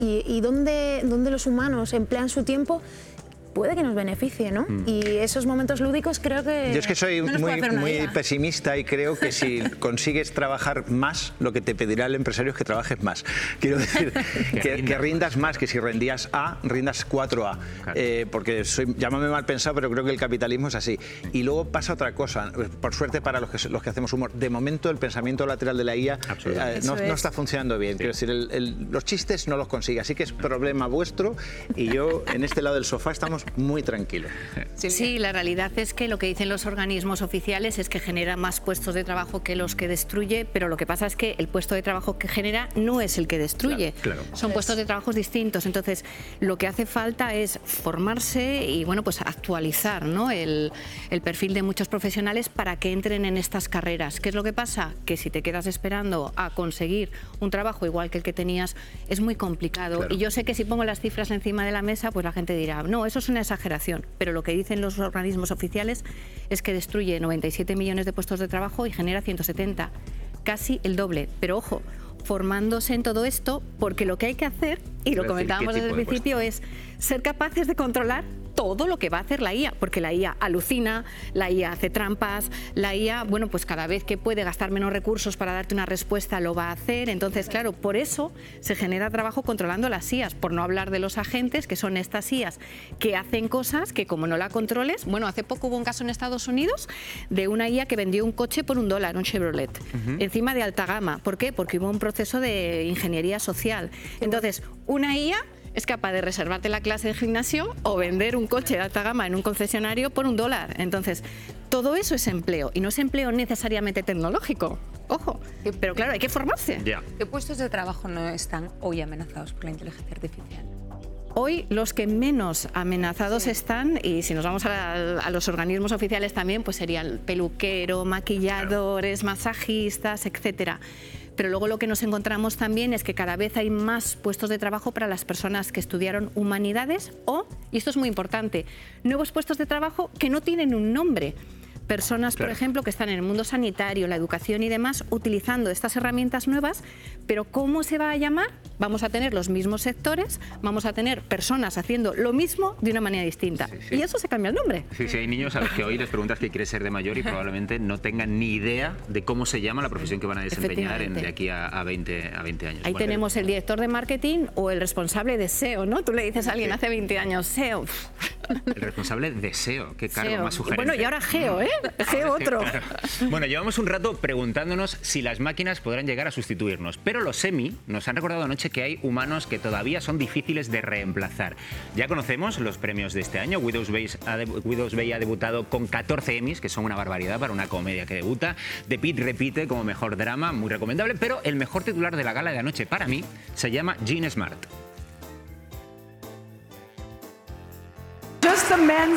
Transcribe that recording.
y dónde los humanos emplean su tiempo puede que nos beneficie, ¿no? Y esos momentos lúdicos creo que... Yo es que soy no nos puede hacer una muy IA. pesimista y creo que si consigues trabajar más, lo que te pedirá el empresario es que trabajes más. Quiero decir, que rindas más, que si rendías A, rindas 4A. Claro. Porque llámame mal pensado, pero creo que el capitalismo es así. Y luego pasa otra cosa, por suerte para los que hacemos humor. De momento el pensamiento lateral de la IA no está funcionando bien. Quiero decir, los chistes no los consigue, así que es problema vuestro y yo en este lado del sofá estamos muy tranquilos. Sí, la realidad es que lo que dicen los organismos oficiales es que genera más puestos de trabajo que los que destruye, pero lo que pasa es que el puesto de trabajo que genera no es el que destruye. Claro. Son puestos de trabajo distintos. Entonces, lo que hace falta es formarse y bueno, pues actualizar, ¿no?, el perfil de muchos profesionales para que entren en estas carreras. ¿Qué es lo que pasa? Que si te quedas esperando a conseguir un trabajo igual que el que tenías, es muy complicado. Claro. Y yo sé que si pongo las cifras encima de la mesa, pues la gente dirá, no, eso es una exageración, pero lo que dicen los organismos oficiales es que destruye 97 millones de puestos de trabajo y genera 170, casi el doble. Pero ojo, formándose en todo esto, porque lo que hay que hacer, y lo comentábamos desde el principio, es ser capaces de controlar todo lo que va a hacer la IA, porque la IA alucina, la IA hace trampas, la IA, bueno, pues cada vez que puede gastar menos recursos para darte una respuesta lo va a hacer. Entonces, claro, por eso se genera trabajo controlando las IAs, por no hablar de los agentes, que son estas IAs que hacen cosas que como no la controles, bueno, hace poco hubo un caso en Estados Unidos de una IA que vendió un coche por $1, un Chevrolet, encima de alta gama. ¿Por qué? Porque hubo un proceso de ingeniería social. Entonces, una IA es capaz de reservarte la clase de gimnasio o vender un coche de alta gama en un concesionario por $1. Entonces, todo eso es empleo, y no es empleo necesariamente tecnológico. Ojo, pero claro, hay que formarse. ¿Qué puestos de trabajo no están hoy amenazados por la inteligencia artificial? Hoy los que menos amenazados están, y si nos vamos a los organismos oficiales también, pues serían peluquero, maquilladores, masajistas, etcétera. Pero luego lo que nos encontramos también es que cada vez hay más puestos de trabajo para las personas que estudiaron humanidades o, y esto es muy importante, nuevos puestos de trabajo que no tienen un nombre. Personas, por ejemplo, que están en el mundo sanitario, la educación y demás, utilizando estas herramientas nuevas, pero ¿cómo se va a llamar? Vamos a tener los mismos sectores, vamos a tener personas haciendo lo mismo de una manera distinta. Y eso se cambia el nombre. Sí, hay niños a los que hoy les preguntas qué quieres ser de mayor y probablemente no tengan ni idea de cómo se llama la profesión que van a desempeñar de aquí a 20 años. Ahí tenemos el director de marketing o el responsable de SEO, ¿no? Tú le dices a alguien hace 20 años SEO. El responsable de SEO, qué cargo más sugerente. Bueno, y ahora Geo, ¿eh? Geo otro. Claro. Bueno, llevamos un rato preguntándonos si las máquinas podrán llegar a sustituirnos, pero los semi nos han recordado anoche que hay humanos que todavía son difíciles de reemplazar. Ya conocemos los premios de este año. Widow's Bay ha debutado con 14 Emmys, que son una barbaridad para una comedia que debuta. The Pitt repite como mejor drama, muy recomendable, pero el mejor titular de la gala de anoche para mí se llama Jean Smart. Just a man